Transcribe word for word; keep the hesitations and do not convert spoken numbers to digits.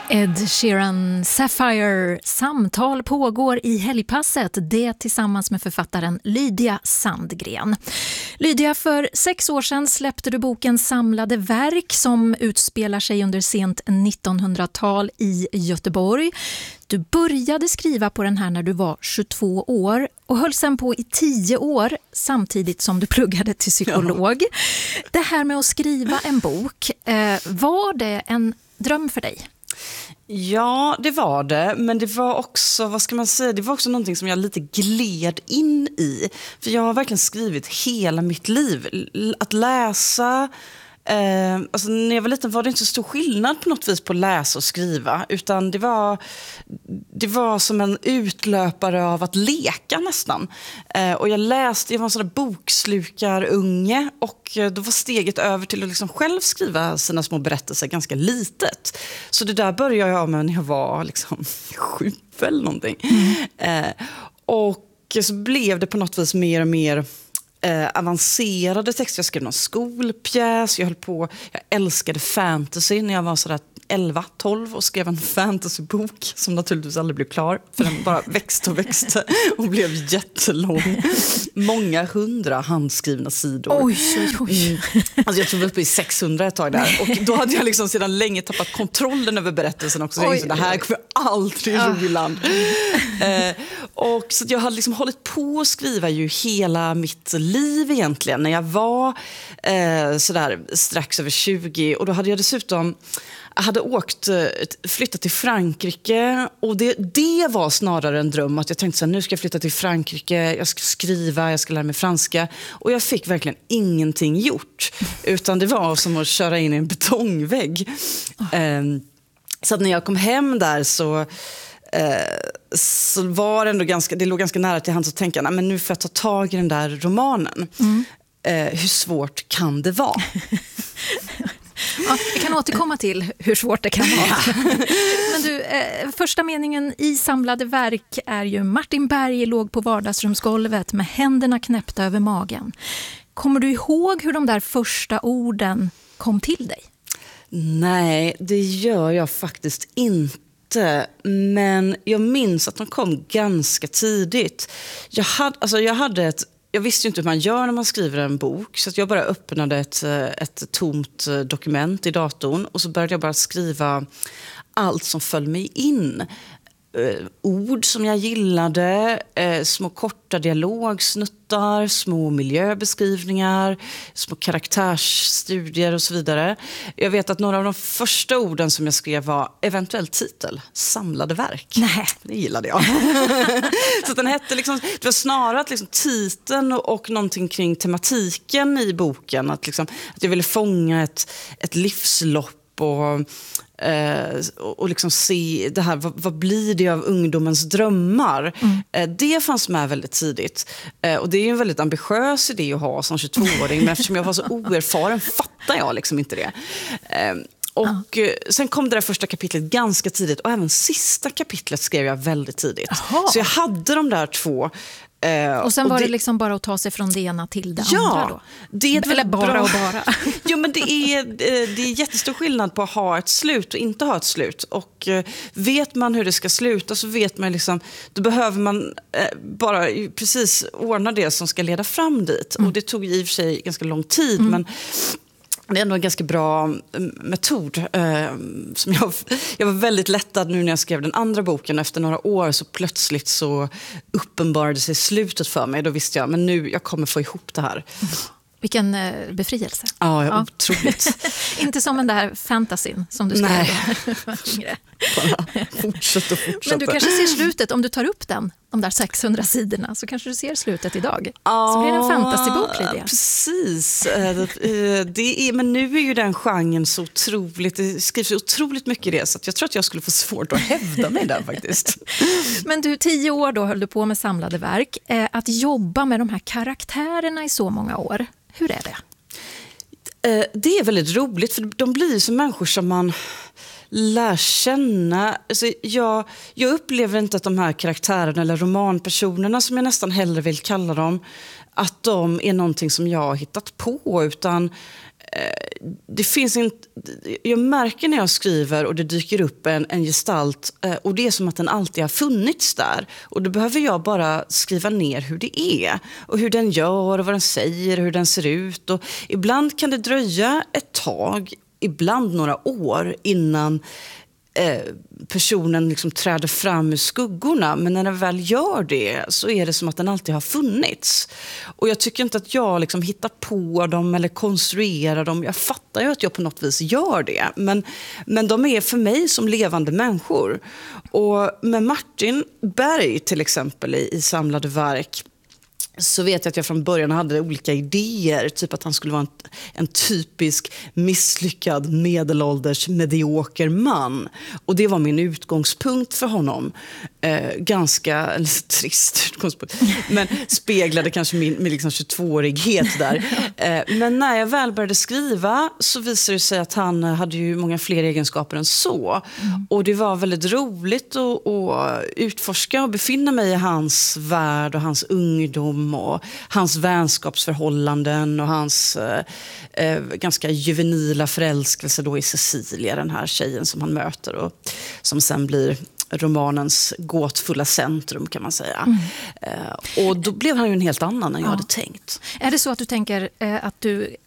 Ed Sheeran, Sapphire. Samtal pågår i helgpasset, det tillsammans med författaren Lydia Sandgren. Lydia, för sex år sedan släppte du boken Samlade verk som utspelar sig under sent nittonhundratal i Göteborg. Du började skriva på den här när du var tjugotvå år och höll sen på i tio år samtidigt som du pluggade till psykolog. Ja. Det här med att skriva en bok, eh, var det en dröm för dig? Ja, det var det. Men det var också, vad ska man säga, det var också någonting som jag lite gled in i. För jag har verkligen skrivit hela mitt liv. Att läsa... Eh, alltså när jag var liten var det inte så stor skillnad på något vis på att läsa och skriva, utan det var, det var som en utlöpare av att leka nästan. Eh, och jag läste, jag var en sån där bokslukarunge, och då var steget över till att liksom själv skriva sina små berättelser ganska litet. Så det där började jag med när jag var liksom sju eller någonting. Mm. Eh, och så blev det på något vis mer och mer Eh, avancerade texter. Jag skrev någon skolpjäs, jag höll på, jag älskade fantasy när jag var sådär elva tolv och skrev en fantasybok som naturligtvis aldrig blev klar, för den bara växte och växte och blev jättelång. Många hundra handskrivna sidor. Oj, oj, oj. Mm. Alltså jag tror uppe i sexhundra ett tag där, och då hade jag liksom sedan länge tappat kontrollen över berättelsen också. Så jag det här kommer aldrig ja. ro i land. Eh, och så jag hade liksom hållit på att skriva ju hela mitt liv egentligen när jag var eh, sådär strax över tjugo, och då hade jag dessutom Jag hade åkt, flyttat till Frankrike, och det, det var snarare en dröm att jag tänkte så här, nu ska jag flytta till Frankrike, jag ska skriva, jag ska lära mig franska, och jag fick verkligen ingenting gjort, utan det var som att köra in i en betongvägg. Oh. Um, så att när jag kom hem där så uh, så var det ändå ganska, det låg ganska nära till hands att tänka, nej, men nu får jag ta tag i den där romanen. Mm. Uh, hur svårt kan det vara? Ja, vi kan återkomma till hur svårt det kan vara. Men du, eh, första meningen i Samlade verk är ju: Martin Berg låg på vardagsrumsgolvet med händerna knäppta över magen. Kommer du ihåg hur de där första orden kom till dig? Nej, det gör jag faktiskt inte. Men jag minns att de kom ganska tidigt. Jag hade, alltså jag hade ett Jag visste ju inte hur man gör när man skriver en bok, så att jag bara öppnade ett, ett tomt dokument i datorn, och så började jag bara skriva allt som föll mig in. Eh, ord som jag gillade, eh, små korta dialogsnuttar, små miljöbeskrivningar, små karaktärsstudier och så vidare. Jag vet att några av de första orden som jag skrev var eventuell titel, Samlade verk. Nej. Det gillade jag. Så den hette liksom, det var snarare att liksom titeln och, och någonting kring tematiken i boken, att, liksom, att jag ville fånga ett, ett livslopp och Eh, och liksom se det här, vad, vad blir det av ungdomens drömmar? Mm. Eh, det fanns med väldigt tidigt. Eh, och det är ju en väldigt ambitiös idé att ha som tjugotvååring, men eftersom jag var så oerfaren fattar jag liksom inte det. Eh, och uh. sen kom det där första kapitlet ganska tidigt, och även sista kapitlet skrev jag väldigt tidigt. Aha. Så jag hade de där två. Uh, och sen och var det, det liksom bara att ta sig från det ena till det ja, andra då? Det är Eller bara bra. och bara? Jo, men det är, det är jättestor skillnad på att ha ett slut och inte ha ett slut. Och uh, vet man hur det ska sluta, så vet man liksom, då behöver man uh, bara precis ordna det som ska leda fram dit. Mm. Och det tog i och för sig ganska lång tid, mm. men det är ändå en ganska bra metod. Eh, som jag, jag var väldigt lättad nu när jag skrev den andra boken. Efter några år så plötsligt så uppenbarade sig slutet för mig. Då visste jag, men nu jag kommer få ihop det här. Vilken eh, befrielse. Ja, ja, otroligt. Inte som den där fantasyn som du skrev. Nej. Bara fortsätt och fortsätt. Men du kanske ser slutet, om du tar upp den, de där sexhundra sidorna, så kanske du ser slutet idag. Ja, så blir det en fantasybok, Lydia. Precis. Det är, men nu är ju den genren så otroligt, det skrivs otroligt mycket i det, så att jag tror att jag skulle få svårt att hävda mig där faktiskt. Men du, tio år då höll du på med Samlade verk. Att jobba med de här karaktärerna i så många år, hur är det? Det är väldigt roligt, för de blir som människor som man lär känna. Alltså jag, jag upplever inte att de här karaktärerna eller romanpersonerna, som jag nästan hellre vill kalla dem, att de är någonting som jag har hittat på, utan det finns inte, jag märker när jag skriver och det dyker upp en, en gestalt och det är som att den alltid har funnits där. Och då behöver jag bara skriva ner hur det är och hur den gör och vad den säger och hur den ser ut. Och ibland kan det dröja ett tag, ibland några år innan eh, personen liksom träder fram ur skuggorna. Men när den väl gör det så är det som att den alltid har funnits. Och jag tycker inte att jag liksom hittar på dem eller konstruerar dem. Jag fattar ju att jag på något vis gör det. Men, men de är för mig som levande människor. Och med Martin Berg till exempel i, i Samlade verk, så vet jag att jag från början hade olika idéer. Typ att han skulle vara en, en typisk misslyckad medelålders medioker man. Och det var min utgångspunkt för honom. Eh, ganska eller, trist utgångspunkt. Men speglade kanske min, min liksom tjugotvåårighet där. Eh, men när jag väl började skriva så visade det sig att han hade ju många fler egenskaper än så. Mm. Och det var väldigt roligt att, att utforska och befinna mig i hans värld och hans ungdom och hans vänskapsförhållanden och hans eh, eh, ganska juvenila förälskelse då i Cecilia, den här tjejen som han möter och som sen blir romanens gåtfulla centrum kan man säga. Mm. Eh, och då blev han ju en helt annan än jag ja. hade tänkt. Är det så att du tänker eh, att du